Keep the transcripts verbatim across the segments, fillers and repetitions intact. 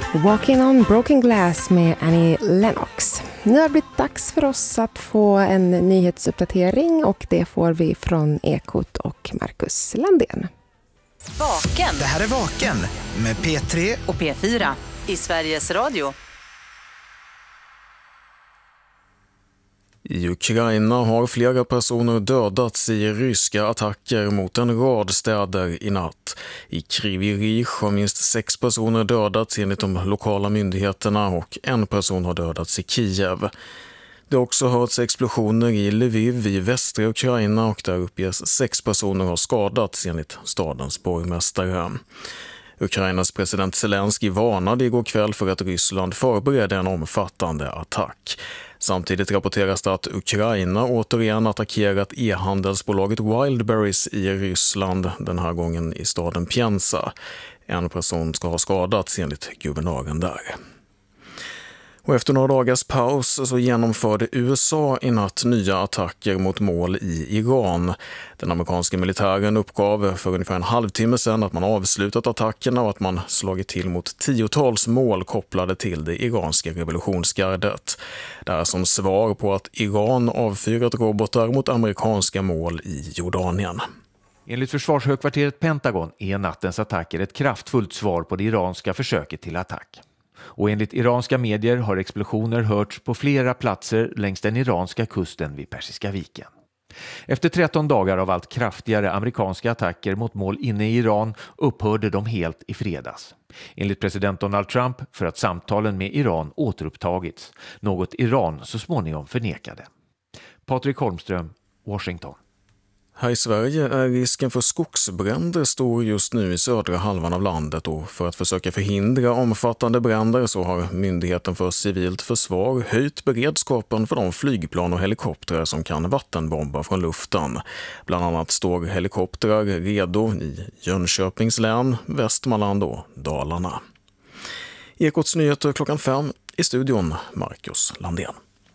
Walking on Broken Glass med Annie Lennox. Nu har det blivit dags för oss att få en nyhetsuppdatering och det får vi från Ekot och Marcus Landén. Vaken. Det här är Vaken med P tre och P fyra i Sveriges Radio. I Ukraina har flera personer dödats i ryska attacker mot en rad städer i natt. I Kryvyi Rih har minst sex personer dödats enligt de lokala myndigheterna och en person har dödats i Kiev. Det har också hörts explosioner i Lviv i västra Ukraina och där uppges sex personer har skadats enligt stadens borgmästare. Ukrainas president Zelensky varnade igår kväll för att Ryssland förberedde en omfattande attack. Samtidigt rapporteras det att Ukraina återigen attackerat e-handelsbolaget Wildberries i Ryssland, den här gången i staden Penza. En person ska ha skadats enligt guvernören där. Och efter några dagars paus så genomförde U S A i natt nya attacker mot mål i Iran. Den amerikanska militären uppgav för ungefär en halvtimme sedan att man avslutat attackerna och att man slagit till mot tiotals mål kopplade till det iranska revolutionsgardet. Det är som svar på att Iran avfyrat robotar mot amerikanska mål i Jordanien. Enligt försvarshögkvarteret Pentagon är nattens attacker ett kraftfullt svar på det iranska försöket till attack. Och enligt iranska medier har explosioner hörts på flera platser längs den iranska kusten vid Persiska viken. Efter tretton dagar av allt kraftigare amerikanska attacker mot mål inne i Iran upphörde de helt i fredags. Enligt president Donald Trump för att samtalen med Iran återupptagits, något Iran så småningom förnekade. Patrik Holmström, Washington. Här i Sverige är risken för skogsbränder stor just nu i södra halvan av landet och för att försöka förhindra omfattande bränder så har Myndigheten för civilt försvar höjt beredskapen för de flygplan och helikoptrar som kan vattenbomba från luften. Bland annat står helikoptrar redo i Jönköpings län, Västmanland och Dalarna. Ekots nyheter klockan fem, i studion Marcus Landén.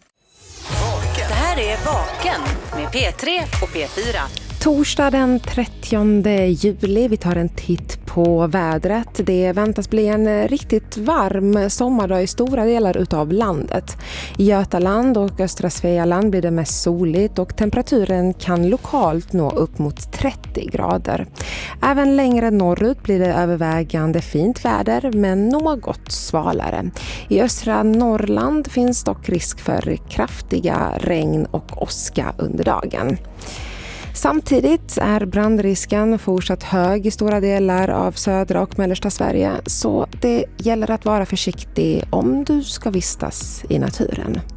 Det här är Vaken med P tre och P fyra. Torsdag den trettionde juli, vi tar en titt på vädret. Det väntas bli en riktigt varm sommardag i stora delar utav landet. I Götaland och östra Svealand blir det mest soligt och temperaturen kan lokalt nå upp mot trettio grader. Även längre norrut blir det övervägande fint väder men något svalare. I östra Norrland finns dock risk för kraftiga regn och åska under dagen. Samtidigt är brandrisken fortsatt hög i stora delar av södra och mellersta Sverige, så det gäller att vara försiktig om du ska vistas i naturen.